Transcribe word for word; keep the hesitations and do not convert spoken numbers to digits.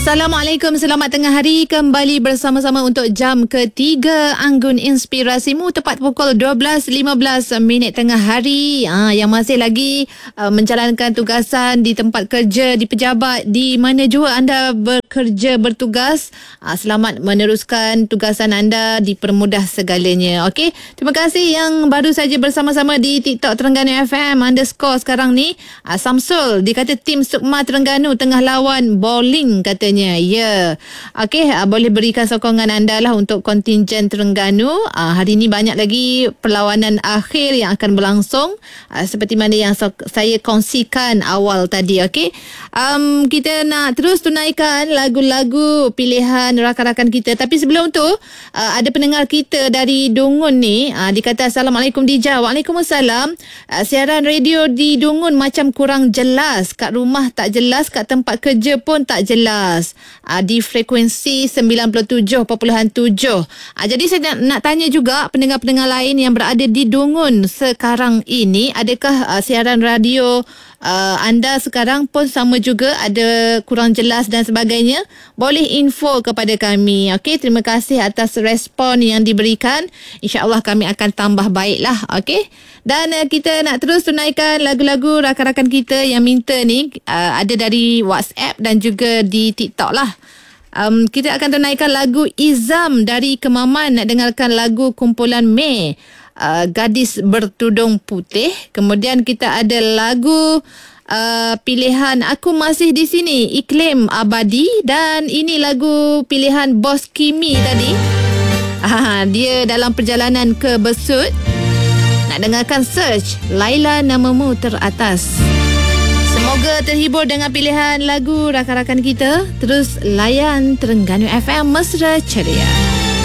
Assalamualaikum, selamat tengah hari. Kembali bersama-sama untuk jam ketiga Anggun Inspirasimu tepat pukul dua belas lima belas minit tengah hari. Ha, yang masih lagi uh, menjalankan tugasan di tempat kerja, di pejabat, di mana jua anda bekerja, bertugas. Ha, selamat meneruskan tugasan anda, dipermudah segalanya. Okey, terima kasih yang baru saja bersama-sama di TikTok Terengganu F M underscore sekarang ni. Ha, Samsul, dia kata tim Sukma Terengganu tengah lawan bowling katanya. Ya, yeah. Okey, uh, boleh berikan sokongan anda lah untuk kontingen Terengganu. Uh, hari ini banyak lagi perlawanan akhir yang akan berlangsung, uh, seperti mana yang so- saya kongsikan awal tadi. Okey, um, kita nak terus tunaikan lagu-lagu pilihan rakan-rakan kita. Tapi sebelum tu, uh, ada pendengar kita dari Dungun ni. Uh, dia kata, Assalamualaikum Dija. Waalaikumsalam. Uh, siaran radio di Dungun macam kurang jelas. Kat rumah tak jelas, kat tempat kerja pun tak jelas. Uh, di frekuensi sembilan puluh tujuh perpuluhan tujuh. Uh, jadi saya nak, nak tanya juga pendengar-pendengar lain yang berada di Dungun sekarang ini, adakah uh, siaran radio uh, anda sekarang pun sama juga, ada kurang jelas dan sebagainya? Boleh info kepada kami. Okey, terima kasih atas respon yang diberikan. InsyaAllah kami akan tambah baiklah. Okey. Dan uh, kita nak terus tunaikan lagu-lagu rakan-rakan kita yang minta ni, uh, ada dari WhatsApp dan juga di TikTok lah. Um, kita akan tunaikan lagu Izam dari Kemaman. Nak dengarkan lagu kumpulan Mei, uh, Gadis Bertudung Putih. Kemudian kita ada lagu uh, pilihan Aku Masih di Sini, Iklim Abadi. Dan ini lagu pilihan Bos Kimi tadi. Ah, dia dalam perjalanan ke Besut. Nak dengarkan Search, Laila Namamu Teratas. Semoga terhibur dengan pilihan lagu rakan-rakan kita. Terus layan Terengganu F M Mesra Ceria.